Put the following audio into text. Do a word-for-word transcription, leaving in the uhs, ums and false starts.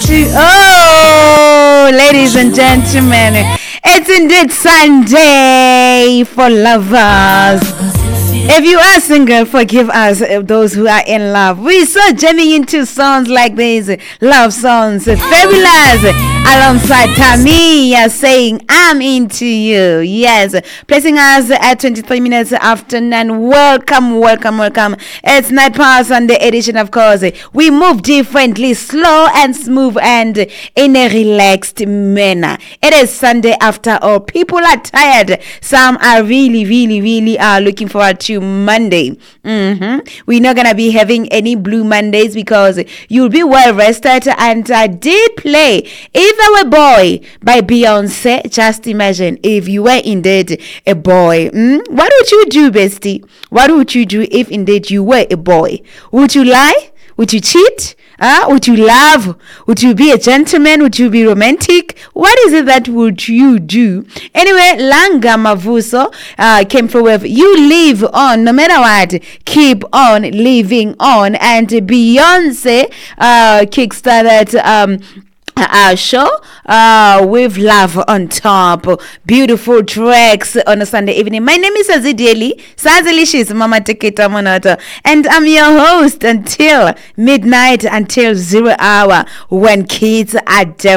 to oh, ladies and gentlemen, it's indeed Sunday for lovers. If you are single, forgive us. Those who are in love, we so jamming into songs like these, love songs, fabulous, alongside Tamia saying I'm into you. Yes, placing us at twenty-three minutes after nine. Welcome, welcome, welcome. It's Night Power Sunday edition, of course. We move differently, slow and smooth, and in a relaxed manner. It is Sunday after all. People are tired. Some are really, really, really are looking forward to Monday. Mm-hmm. We're not gonna be having any blue Mondays because you'll be well rested. And I did play If I Were Boy by Beyonce. Just imagine if you were indeed a boy. Mm? What would you do, bestie? What would you do if indeed you were a boy? Would you lie? Would you cheat? Uh, would you love? Would you be a gentleman? Would you be romantic? What is it that would you do? Anyway, Langa Mavuso uh, came through with You Live On, no matter what, keep on living on. And Beyonce uh, kickstarted um, our show uh, with Love on Top. Beautiful tracks on a Sunday evening. My name is Azidieli Sazilicious Mama Teketa Monato, and I'm your host until midnight, until zero hour, when kids are deaf.